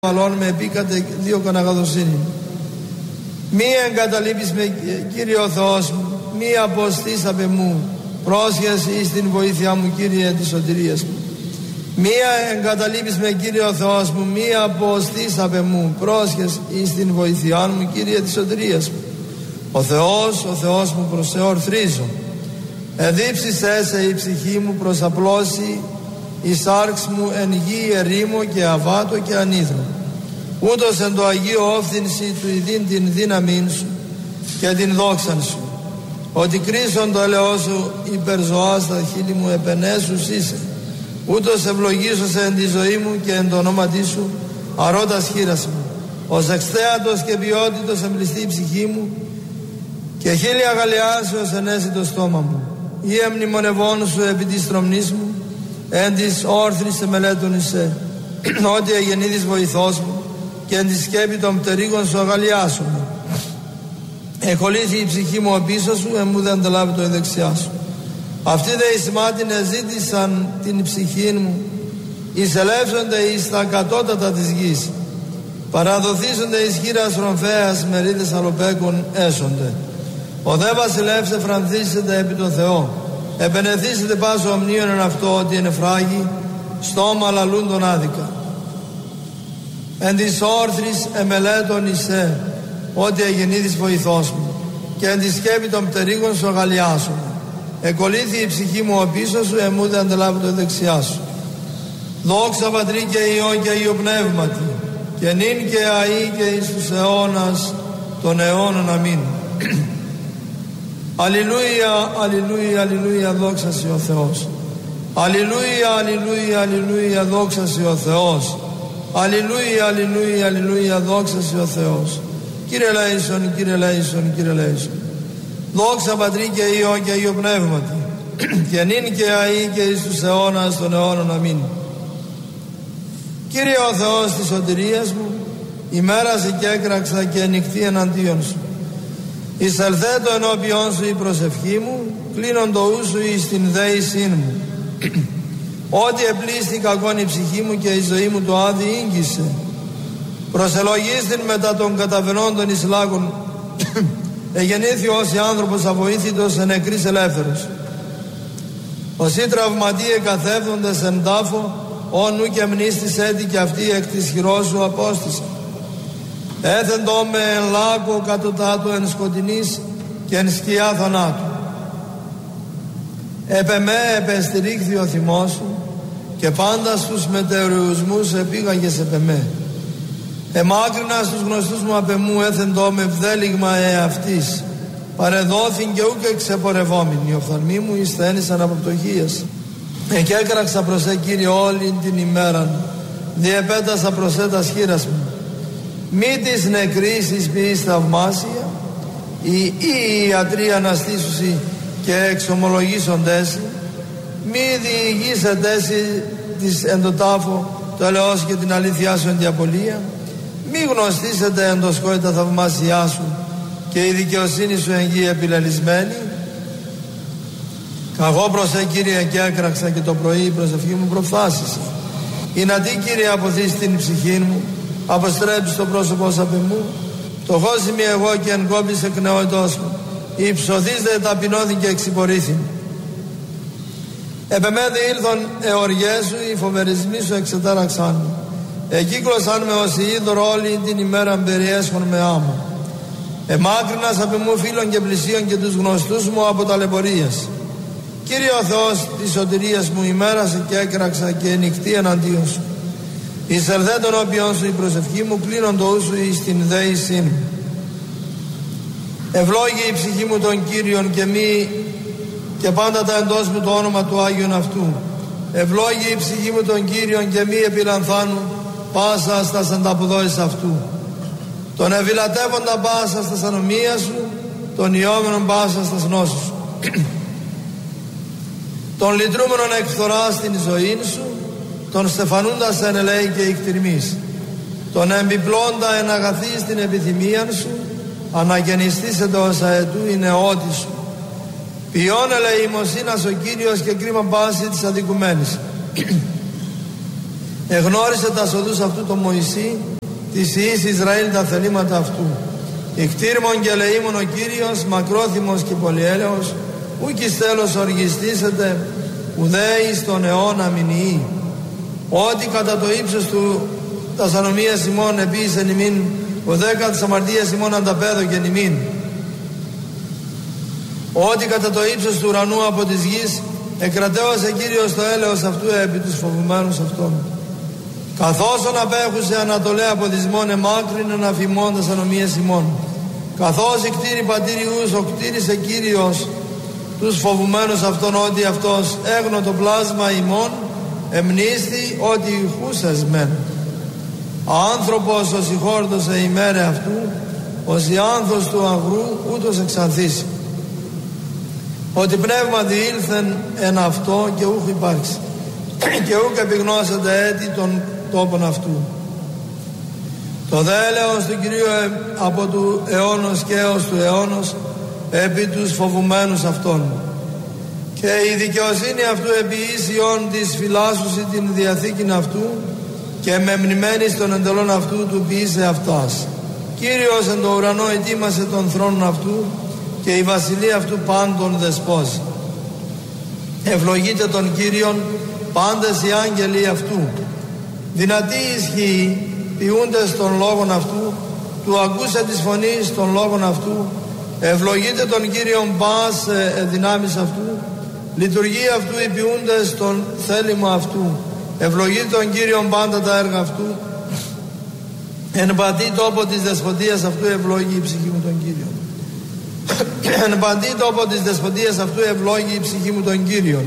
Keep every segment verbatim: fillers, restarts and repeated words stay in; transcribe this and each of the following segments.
Μαλών με επίκατε δύο καναγαδοσύνη. Μη εγκαταλείπεις με, Κύριε ο Θεός μου, μη αποστείς απ' εμού, πρόσχεση εις την βοήθειά μου, Κύριε της σωτηρίας μου. Μη εγκαταλείπεις με, Κύριε ο Θεός μου, μη αποστείς απ' εμού, πρόσχεση εις την βοήθειά μου, Κύριε της σωτηρίας μου. Ο Θεός, ο Θεός μου προς εορθρίζω. Εδίψησέ σε η ψυχή μου προς απλώσει, η σάρξ μου εν γη ερήμο και αβάτο και ανίδρο. Ούτως εν το Αγίο όφθηνση του ειδήν την δύναμήν σου και την δόξαν σου. Ότι κρίσον το ελαιό σου υπερζωά στα χείλη μου επενέσους είσαι. Ούτως ευλογήσωσε εν τη ζωή μου και εν το ονόματί σου αρώτας χείρας μου. Ως εξθέατος και ποιότητος εμπληστεί η ψυχή μου και χίλια αγαλιάσεως ενέσει το στόμα μου. Ή εμνημονευών σου επί της τρομνής μου, εν της όρθρης εμελέτων εισέ, ότι εγεννήθης βοηθός μου και εν τη σκέπη των πτερίγων σου αγαλιάσου μου. Εχολήθη η ψυχή μου απίσω σου, εμού δεν αντελάβει το η δεξιά σου. Αυτοί δε εις μάτιν εζήτησαν την ψυχή μου, εισελεύσονται εις τα κατώτατα της γης. Παραδοθήσονται εις χείρας ρομφέας, μερίδες αλοπέκων έσονται. Ο δε βασιλεύς εφρανθήσεται επί το Θεό. Επενεθήσετε πάσο ομνίον εν αυτό, ότι εν εφράγει στόμα λαλούν τον άδικα. Εν της όρθρης εμελέτων εισέ, ότι εγεννήθης βοηθός μου και εν τη σκέπη των πτερίγων σου αγαλιάσου. Εκολήθη η ψυχή μου απίσω σου, εμού δεν αντελάβει το δεξιά σου. Δόξα Πατρί και Υιό και Αγίου Πνεύματι, και νυν και αεί και εις τους αιώνας των αιώνων. Αμήν. Αλληλούια, αλληλούια, αλληλούια, δόξα σε ο Θεός. Αλληλούια, αλληλούια, αλληλούια, δόξα σε ο Θεός. Αλληλούια, αλληλούια, αλληλούια, δόξα σε ο Θεός. Κύριε Λέησον, Κύριε Λέησον, Κύριε Λέησον. Δόξα Πατρί και Υιό και Αγίου Πνεύματι, και νυν και αεί και εις τους αιώνας των αιώνων. Αμήν. Κύριε ο Θεός της σωτηρίας μου, ημέρασε και έκραξα και νυχτή εναντίον σου. Εισελθέτω ενώπιόν σου η προσευχή μου, κλείνον το ου σου εις την δέησήν μου. Ότι επλήστη κακόν η ψυχή μου και η ζωή μου το άδει ήγγισε. Προσελογίστην μετά των καταβενόντων εις λάγων, εγεννήθη ως άνθρωπος αβοήθητος εν νεκρής ελεύθερος. Όσοι τραυματίε καθεύδοντες εν τάφο, ω νου και μνήστης έτη και αυτή εκ της χειρός σου απόστησα. Έθεντο με εν λάκκο κατωτάτου εν σκοτεινής και εν σκιά θανάτου. Επ' εμέ επεστηρίχθη ο θυμός σου και πάντα στους μετεωριουσμούς επήγαγες επ' εμέ. Εμάκρινα στους γνωστούς μου απ' εμού έθεντο με βδέλιγμα εαυτής. Παρεδόθην και ούκ εξεπορευόμην. Οι οφθαλμοί μου εισθένησαν από πτωχίας. Εκέκραξα προς ε Κύριε όλη την ημέραν. Διεπέτασα προς ε τας χείρας μου. Μη της νεκρής εις ποιής θαυμάσια, ή οι ιατροί αναστήσουσι και εξομολογήσοντες, μη διηγήσετες της εν το τάφο το ελαιός και την αλήθειά σου εν τη απολία, μη γνωστήσετε εν το σκόη τα θαυμάσια σου και η δικαιοσύνη σου εν γη επιλελισμένη. Καγώ προς ε Κύριε και έκραξα και το πρωί η προσευχή μου προφάσισε. Η να τι Κύριε αποθείς την ψυχή μου, αποστρέψει το πρόσωπό σου απ' εμού. Το χώσιμη εγώ και εν κόμπης εκ νεότητός μου. Η υψωθής δε ταπεινώθη και εξυπορήθη. Επ' εμέ διήλθον εωριές σου, οι φοβερισμοί σου εξετάραξαν μου. Εκύκλωσαν με ως είδωρο όλη την ημέρα περιέσχον με άμμο. Εμάκρυνας απ' εμού φίλων και πλησίων και τους γνωστούς μου από ταλαιπωρίες. Κύριε ο Θεός της σωτηρίας μου, ημέρασε και έκραξα και νυχτή εναντίον σου. Εισελθέ τον όποιον σου η προσευχή μου, κλείνον το ου σου εις την δέησήν μου. Ευλόγη η ψυχή μου τον Κύριον και μη και πάντα τα εντός μου το όνομα του Άγιον αυτού. Ευλόγη η ψυχή μου τον Κύριον και μη επιλανθάνου πάσα στα ανταποδόης αυτού. Τον ευηλατεύοντα πάσα στα ανομία σου, τον ιόμενον πάσα στα νόσους σου. Τον λυτρούμενον εκφθορά στην ζωή σου, τον στεφανούντας εν ελέη και εκτιρμής. Τον εμπιπλώντα εν αγαθή στην επιθυμία σου, αναγεννηστήσετε ως αετού η νεότη σου. Ποιόν ελεημοσύνας ο Κύριος και κρίμα πάση της αδικουμένης. Εγνώρισε τα σοδούς αυτού το Μωυσή, της Υιής Ισραήλ τα θελήματα αυτού. Ικτήρμον και ελεήμον ο Κύριος, μακρόθυμος και πολυέλεος, ούκ εις τέλος οργιστήσετε, ουδέ εις τον αιώνα μηνυεί. Ότι κατά το ύψος του τας ανομίας ημών επίησεν ημίν, ουδέ κατά της αμαρτίας ημών ανταπέδωκεν ημίν. Ότι κατά το ύψος του ουρανού από της γης, εκρατέωσε Κύριος το έλεος αυτού επί τους φοβουμένους αυτών. Καθώς απέχουσε Ανατολέ από δυσμόν εμάκρυνον αφημών τας ανομίας ημών. Καθώς εκτήρη πατήριους, ο κτήρισε Κύριος τους φοβουμένους αυτών, ότι αυτός έγνω το πλάσμα ημών, εμνίσθη ότι χούσες μεν. Άνθρωπος ως συγχώρτωσε ημέρε αυτού, ως η άνθος του αγρού ούτως εξανθήσει. Ότι πνεύμα διήλθεν εν αυτό και ούχ υπάρξει, και ούκ επιγνώσεται έτη των τόπων αυτού. Το δέλεος του Κυρίου από του αιώνος και έως του αιώνος επί τους φοβουμένους αυτών. Και η δικαιοσύνη αυτού επί ίσιον της φυλάσσουσι την διαθήκην αυτού, και μεμνημένης των εντολών αυτού του ποιήσε αυτάς. Κύριος εν το ουρανό ετοίμασε τον θρόνο αυτού, και η βασιλεία αυτού πάντων δεσπόζει. Ευλογείτε τον Κύριον πάντες οι άγγελοι αυτού. Δυνατή ισχύει ποιούντες των λόγων αυτού, του ακούσε της φωνής των λόγων αυτού. Ευλογείτε τον Κύριον πας ε, δυνάμεις αυτού. Λειτουργεί αυτού οι ποιούντες τον θέλημα αυτού. Ευλογείτε τον Κύριον πάντα τα έργα αυτού. Εν πατή τόπο της δεσποτείας αυτού ευλόγει η ψυχή μου τον Κύριον. Εν παντή τόπο της δεσποτείας αυτού ευλόγει η ψυχή μου τον Κύριον.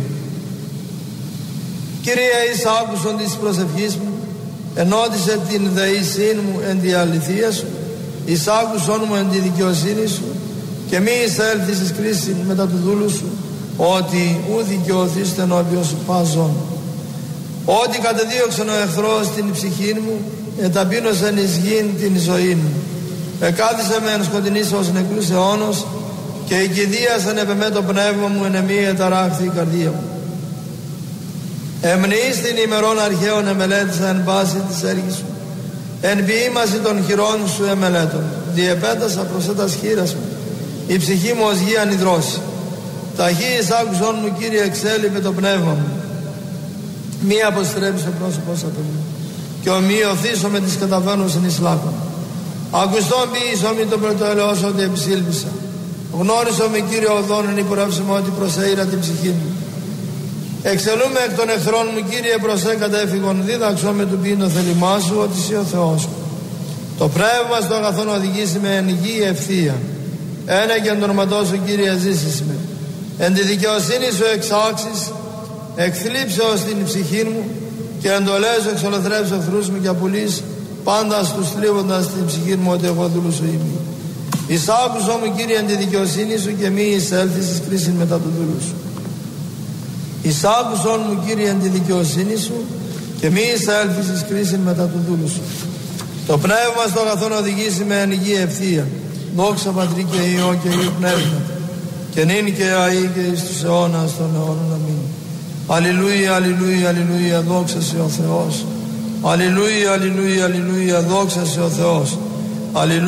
Κύριε, εις άκουσον της προσευχής μου, ενώτισε την δεησύν μου εν τη αληθεία σου, εις άκουσον μου εν τη δικαιοσύνη σου, και μη εισέλθεις εις κρίση μετά του δούλου σου, ότι ου δικαιωθείς ενώπιον σου πάζον. Ότι κατεδίωξεν ο εχθρός την ψυχή μου, εταπείνωσεν εις γην την ζωή μου. Εκάθισε με εν σκοτεινής ως νεκρούς αιώνος, και οικηδίασεν επ' εμέ το πνεύμα μου, εν εμή εταράχθη η καρδία μου. Εμνείς την ημερών αρχαίων εμελέτησα εν πάση της έργης σου, εν ποίημαση των χειρών σου εμελέτων. Διεπέτασα προς έτας χείρας μου, η ψυχή μου ως γη ανιδρώση. Ταχύης άκουσον μου, Κύριε, εξέλιπε το πνεύμα μου. Μη αποστρέψει ο πρόσωπος από μου, και ομοιωθήσω με τις καταβαίνουσιν εις λάκων. Ακουστόν ποιήσω μη το πρωτοελαιός ότι επισήλπισα. Γνώρισο με, Κύριε, οδόν εν υπορεύσιμο ότι προσέειρα την ψυχή μου. Εξελούμε εκ των εχθρών μου, Κύριε, προσέ κατέφυγον. Δίδαξό με του ποιήν το θέλημά σου, ότι εσύ ο Θεός μου. Το πνεύμα στο αγαθόν οδηγήσει με εν γη ευθεία. Ένα και εν το όνοματό σου, Κύριε, ζήσεις με. Εν τη δικαιοσύνη σου εξάξεις, εκθλίψεως την ψυχή μου, και εντολές σου εξολοθρεύεις εχθρούς μου, και απολύς πάντα στους θλίβοντας την ψυχή μου, ότι εγώ δούλου σου είμαι. Εις άκουσό μου, Κύριε, εν τη δικαιοσύνη σου, και μη εισέλθεις εις κρίσιν μετά του δούλου σου. Εις άκουσόν μου, Κύριε, εν τη δικαιοσύνη σου, και μη εισέλθεις εις κρίσιν μετά του δούλου σου. Το πνεύμα στο αγαθόν οδηγήσει με εν γη ευθεία. Δόξα Πατρί και Υιό και Υιού Πνεύμα, και νυν και αεί και εις τους αιώνας των αιώνων. Αμήν. Αλληλούια, αλληλούια, αλληλούια, δόξα σε ο Θεός. Αλληλούια, αλληλούια, αλληλούια, δόξα σε ο Θεός. Αλληλούια.